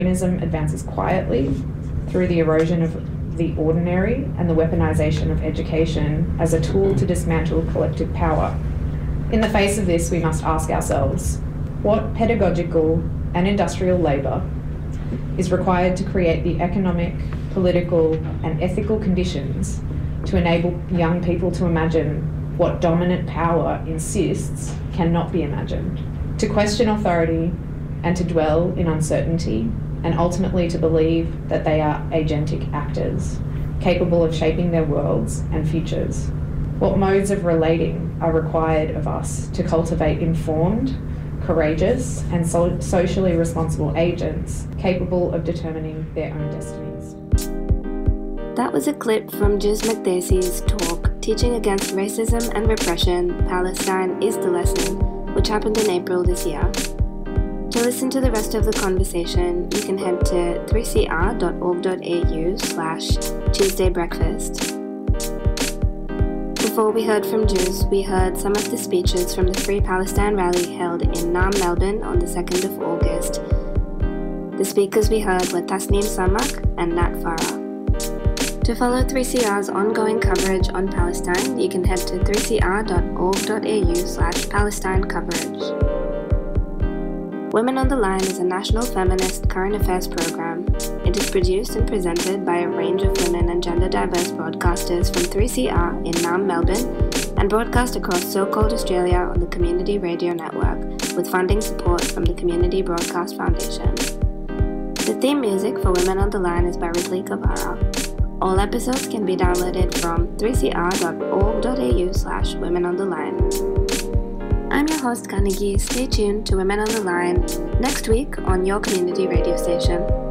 Authoritarianism advances quietly through the erosion of the ordinary and the weaponization of education as a tool to dismantle collective power. In the face of this, we must ask ourselves, what pedagogical and industrial labour is required to create the economic, political and ethical conditions to enable young people to imagine what dominant power insists cannot be imagined, to question authority and to dwell in uncertainty, and ultimately to believe that they are agentic actors, capable of shaping their worlds and futures. What modes of relating are required of us to cultivate informed, courageous and socially responsible agents capable of determining their own destinies. That was a clip from Juz Makdessi's talk, Teaching Against Racism and Repression, Palestine is the Lesson, which happened in April this year. To listen to the rest of the conversation, you can head to 3cr.org.au/TuesdayBreakfast. Before we heard from Juz, we heard some of the speeches from the Free Palestine rally held in Naam, Melbourne on the 2nd of August. The speakers we heard were Tasneem Samak and Nat Farah. To follow 3CR's ongoing coverage on Palestine, you can head to 3cr.org.au/Palestine coverage. Women on the Line is a national feminist current affairs program. It is produced and presented by a range of women and gender diverse broadcasters from 3CR in Naam, Melbourne, and broadcast across so-called Australia on the Community Radio Network, with funding support from the Community Broadcast Foundation. The theme music for Women on the Line is by Ridley Kavara. All episodes can be downloaded from 3cr.org.au/Women on the Line. I'm your host, Kanagi. Stay tuned to Women on the Line next week on your community radio station.